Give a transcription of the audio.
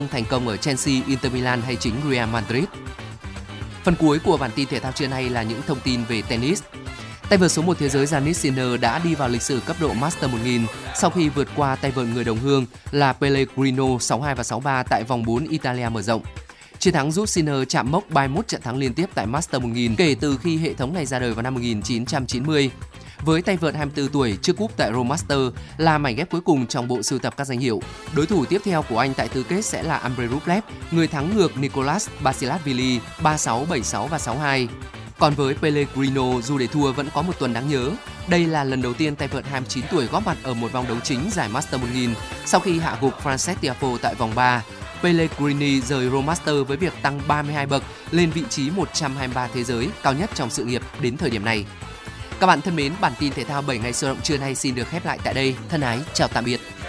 thành công ở Chelsea, Inter Milan hay chính Real Madrid. Phần cuối của bản tin thể thao trưa nay là những thông tin về tennis. Tay vợt số 1 thế giới Jannik Sinner đã đi vào lịch sử cấp độ Master 1000 sau khi vượt qua tay vợt người đồng hương là Pellegrino 6-2 và 6-3 tại vòng 4 Italia mở rộng. Chiến thắng giúp Sinner chạm mốc 31 trận thắng liên tiếp tại Master 1000 kể từ khi hệ thống này ra đời vào năm 1990. Với tay vợt 24 tuổi, chiếc cúp tại Rome Master là mảnh ghép cuối cùng trong bộ sưu tập các danh hiệu. Đối thủ tiếp theo của anh tại tứ kết sẽ là Andrei Rublev, người thắng ngược Nicolas Basilashvili 3-6, 7-6 và 6-2. Còn với Pellegrino, dù để thua vẫn có một tuần đáng nhớ. Đây là lần đầu tiên tay vợt 29 tuổi góp mặt ở một vòng đấu chính giải Master 1000 sau khi hạ gục Frances Tiafoe tại vòng 3. Pellegrini rời Rome Master với việc tăng 32 bậc lên vị trí 123 thế giới, cao nhất trong sự nghiệp đến thời điểm này. Các bạn thân mến, bản tin thể thao 7 ngày sôi động trưa nay xin được khép lại tại đây. Thân ái, chào tạm biệt.